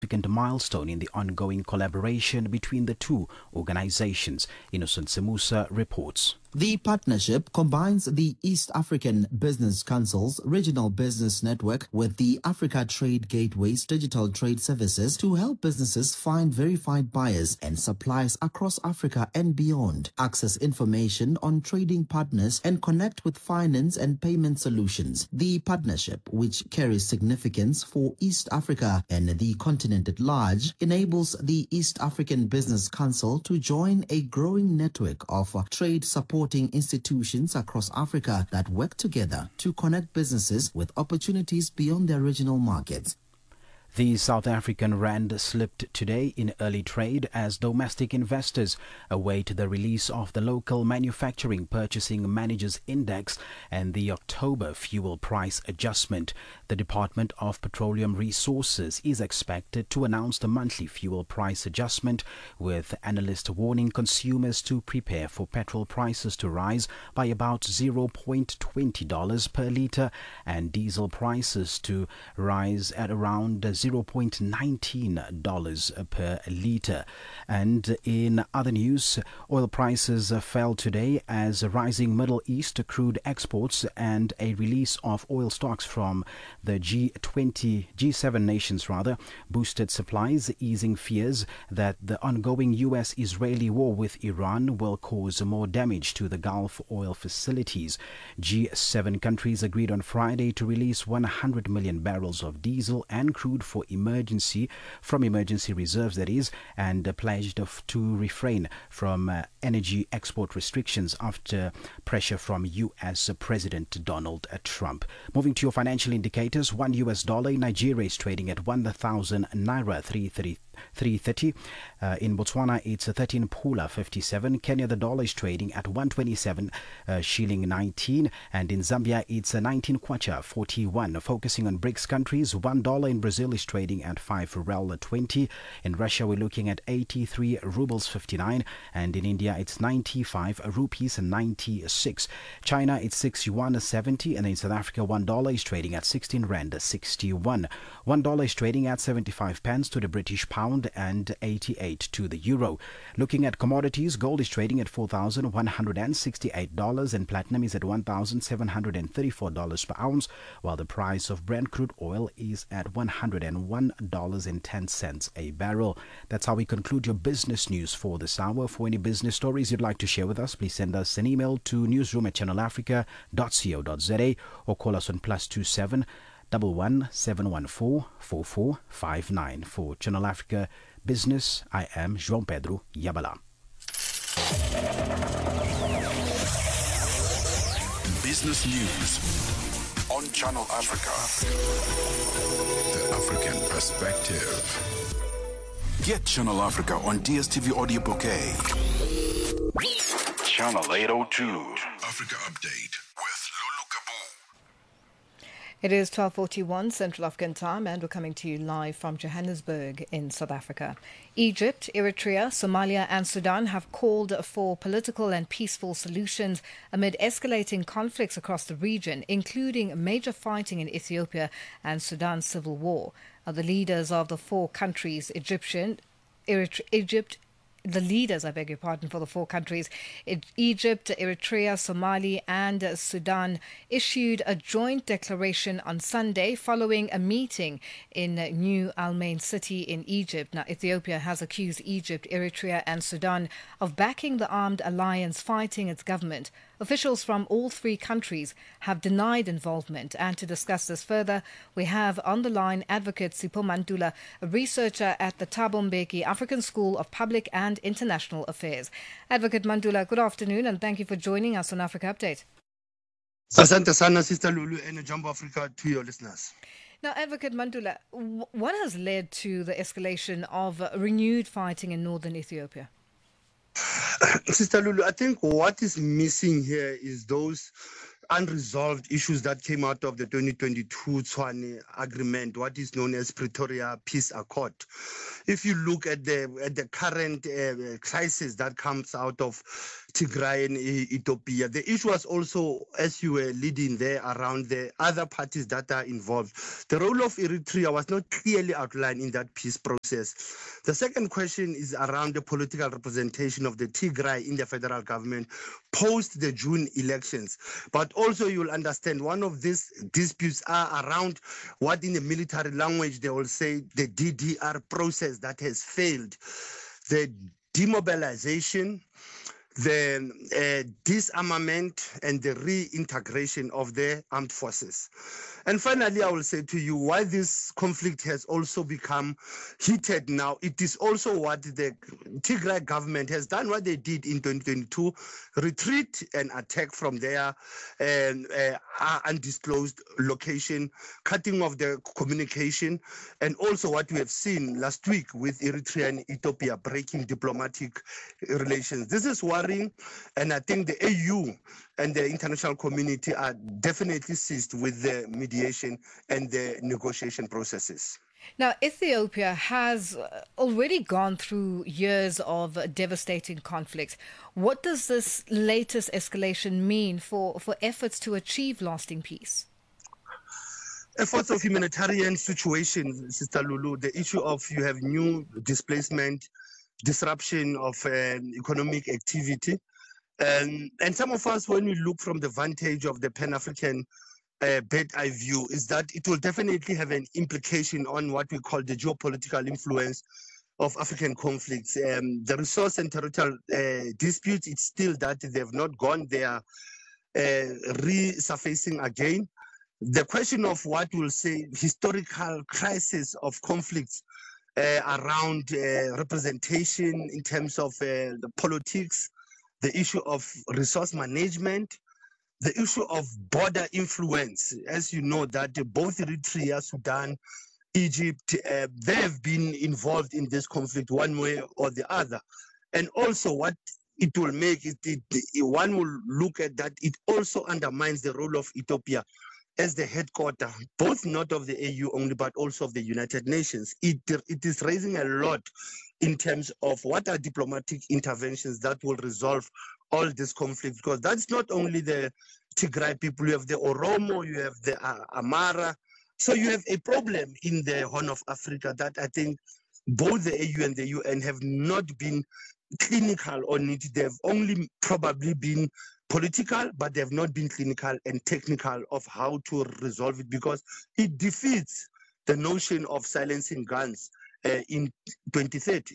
significant milestone in the ongoing collaboration between the two organizations. Innocent Semusa reports. The partnership combines the East African Business Council's regional business network with the Africa Trade Gateway's digital trade services to help businesses find verified buyers and suppliers across Africa and beyond, access information on trading partners, and connect with finance and payment solutions. The partnership, which carries significance for East Africa and the continent at large, enables the East African Business Council to join a growing network of trade supporting institutions across Africa that work together to connect businesses with opportunities beyond their regional markets. The South African rand slipped today in early trade as domestic investors await the release of the local manufacturing purchasing managers index and the October fuel price adjustment. The Department of Petroleum Resources is expected to announce the monthly fuel price adjustment, with analysts warning consumers to prepare for petrol prices to rise by about $0.20 per litre and diesel prices to rise at around $0.19 per litre. And in other news, oil prices fell today as rising Middle East crude exports and a release of oil stocks from the G7 nations boosted supplies, easing fears that the ongoing US-Israeli war with Iran will cause more damage to the Gulf oil facilities. G7 countries agreed on Friday to release 100 million barrels of diesel and crude for emergency reserves, that is, and pledged to refrain from energy export restrictions after pressure from U.S. President Donald Trump. Moving to your financial indicators, $1 in Nigeria is trading at 1,000 naira 330. In Botswana, it's 13 pula 57. Kenya, the dollar is trading at 127 shilling 19, and in Zambia, it's 19 kwacha 41. Focusing on BRICS countries, $1 in Brazil is trading at 5 rel 20. In Russia, we're looking at 83 rubles 59, and in India, it's 95 rupees 96. China, it's 6 yuan 70, and in South Africa, $1 is trading at 16 rand 61. $1 is trading at 75 pence to the British pound and 88 to the euro. Looking at commodities, gold is trading at $4,168 and platinum is at $1,734 per ounce, while the price of Brent crude oil is at $101.10 a barrel. That's how we conclude your business news for this hour. For any business stories you'd like to share with us, please send us an email to newsroom@channelafrica.co.za or call us on +27 11 714 4459. For Channel Africa Business, I am João Pedro Yabala. Business News on Channel Africa. The African Perspective. Get Channel Africa on DSTV Audio Bouquet. Channel 802. Africa Update with Lulu Kabu. It is 12:41 Central African Time, and we're coming to you live from Johannesburg in South Africa. Egypt, Eritrea, Somalia and Sudan have called for political and peaceful solutions amid escalating conflicts across the region, including major fighting in Ethiopia and Sudan's civil war. The leaders of the four countries, the leaders, I beg your pardon, for the four countries, Egypt, Eritrea, Somalia and Sudan, issued a joint declaration on Sunday following a meeting in New Al Ain city in Egypt. Now, Ethiopia has accused Egypt, Eritrea and Sudan of backing the armed alliance fighting its government. Officials from all three countries have denied involvement. And to discuss this further, we have on the line Advocate Sipho Mantula, a researcher at the Thabo Mbeki African School of Public and International Affairs. Advocate Mantula, good afternoon and thank you for joining us on Africa Update. Asante sana, Sister Lulu, and Jumbo Africa to your listeners. Now, Advocate Mantula, what has led to the escalation of renewed fighting in northern Ethiopia? Sister Lulu, I think what is missing here is those unresolved issues that came out of the 2022 Tshwane agreement, what is known as Pretoria Peace Accord. If you look at the current crisis that comes out of Tigray and Ethiopia. The issue was also, as you were leading there, around the other parties that are involved. The role of Eritrea was not clearly outlined in that peace process. The second question is around the political representation of the Tigray in the federal government post the June elections. But also you'll understand one of these disputes are around what in the military language they will say the DDR process that has failed. The demobilization, the disarmament and the reintegration of the armed forces. And finally, I will say to you why this conflict has also become heated now. It is also what the Tigray government has done, what they did in 2022, retreat and attack from their undisclosed location, cutting off the communication, and also what we have seen last week with Eritrea and Ethiopia breaking diplomatic relations. This is worrying, and I think the AU and the international community are definitely seized with the mediation and the negotiation processes. Now, Ethiopia has already gone through years of devastating conflict. What does this latest escalation mean for efforts to achieve lasting peace? Efforts of humanitarian situation, Sister Lulu, the issue of you have new displacement, disruption of economic activity. And some of us, when we look from the vantage of the Pan-African bird-eye view, is that it will definitely have an implication on what we call the geopolitical influence of African conflicts. The resource and territorial disputes, it's still that they have not gone, they are resurfacing again. The question of what we'll say historical crisis of conflicts around representation in terms of the politics, the issue of resource management, the issue of border influence. As you know, that both Eritrea, Sudan, Egypt, they have been involved in this conflict one way or the other. And also what it will make is one will look at that it also undermines the role of Ethiopia as the headquarter, both not of the AU only, but also of the United Nations. It is raising a lot in terms of what are diplomatic interventions that will resolve all this conflict, because that's not only the Tigray people, you have the Oromo, you have the Amara. So you have a problem in the Horn of Africa that I think both the AU and the UN have not been clinical on it. They've only probably been political, but they have not been clinical and technical of how to resolve it, because it defeats the notion of silencing guns in 2030.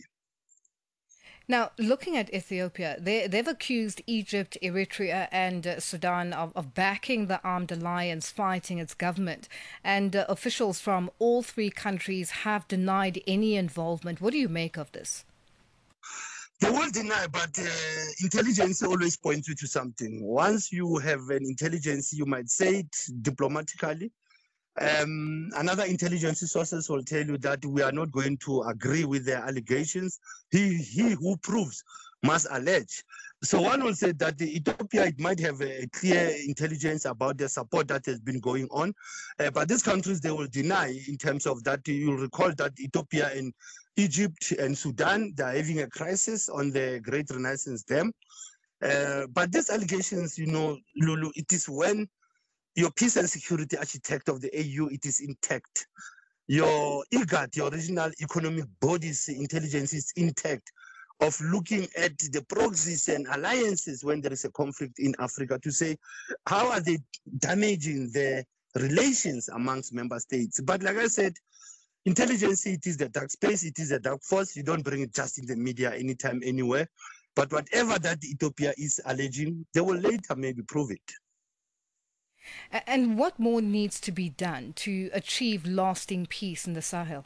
Now, looking at Ethiopia, they've accused Egypt, Eritrea and Sudan of backing the armed alliance fighting its government. And officials from all three countries have denied any involvement. What do you make of this? They will deny, but intelligence always points you to something. Once you have an intelligence, you might say it diplomatically. Another intelligence sources will tell you that we are not going to agree with their allegations. He who proves must allege. So one will say that Ethiopia, it might have a clear intelligence about the support that has been going on, but these countries, they will deny in terms of that. You'll recall that Ethiopia and Egypt and Sudan, they are having a crisis on the Great Renaissance Dam. But these allegations, you know, Lulu, it is when your peace and security architect of the AU, it is intact. Your IGAD, your regional economic bodies intelligence is intact, of looking at the proxies and alliances when there is a conflict in Africa to say, how are they damaging the relations amongst member states? But like I said, intelligence, it is the dark space, it is a dark force. You don't bring it just in the media anytime, anywhere. But whatever that Ethiopia is alleging, they will later maybe prove it. And what more needs to be done to achieve lasting peace in the Sahel?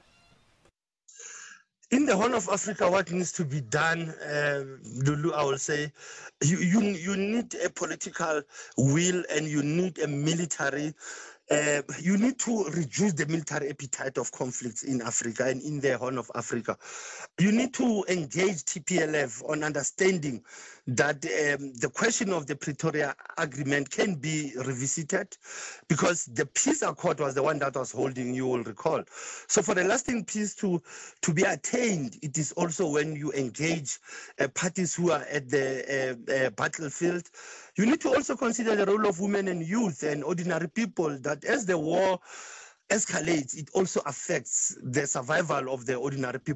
In the Horn of Africa, what needs to be done, Lulu, I will say, you need a political will and you need a military. You need to reduce the military appetite of conflicts in Africa and in the Horn of Africa. You need to engage TPLF on understanding that the question of the Pretoria Agreement can be revisited, because the peace accord was the one that was holding, you will recall. So for the lasting peace to be attained, it is also when you engage parties who are at the battlefield. You need to also consider the role of women and youth and ordinary people, that as the war escalates, it also affects the survival of the ordinary people.